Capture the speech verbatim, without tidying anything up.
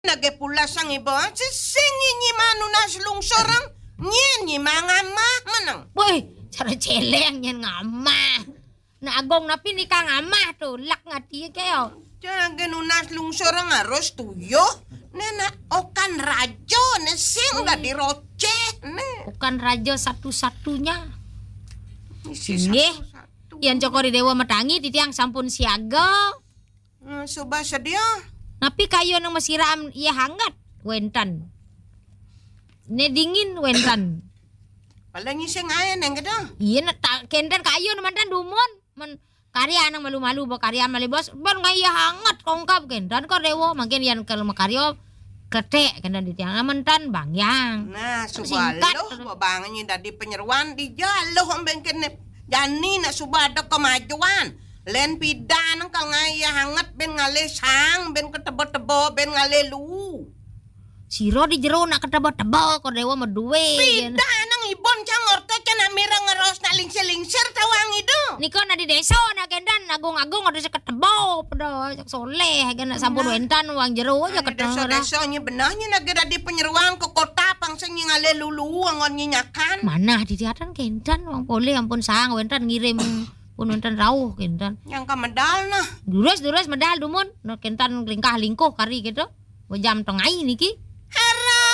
Nagepula sang iba, sisingi nyi manu nas lungsorang, nyi nyi mangama manang. Woi, cara celeng nyen ngama. Na agong na pini ka ngama tuh, lak ngati kayo. Jangan genunas lungsorang harus tuyo. Nena okan rajo ne sing nggak diroce. Ne. Bukan raja satu-satunya. Isi Nggih. satu-satu. Yang cokori dewa metangi titiang sampun siaga. Hmm, Soba sedia. Napi kayo nang masiram iya hangat wentan. Ne dingin wentan. Paling iseng ayan yang gede. Iya na ta, kendan kayo naman tan dumon. Men karya nang malu-malu ba karya malibos. Ban nga iya hangat kongkap kendan ko dewa makin yan kalau makaryo ketek kendan titiang aman tan bangyang. Nah, Singkat. subalo, babangan yung dadi penyeruan di jalo ang bengken jani na subado kemajuan. Len pidan ang kangaya hangat ben ngale sang ben ketebo-tebo ben ngale lu. Siro di jero nak ketebak-tebak ko dewa maduwe. Pidan ang ibon cang orto cana mirang ngeros na lingsir-lingsir tawang itu. Niko na di deso na kendan agung-agung ada sa ketebo pada soleh kan sampun wentan wang jero aja ketemu. Desa-desa nya benahnya nagada di penyeruan ke kota pangsa nya ngale lulu ang nyakan. Mana di tiatan kendan wang pole ampun sang wentan ngirim pun wentan rauh kendan. Yang kamedal nah. Duras duras medal dumun no kendan lingkah lingkuh kari gitu. Jam tengah niki.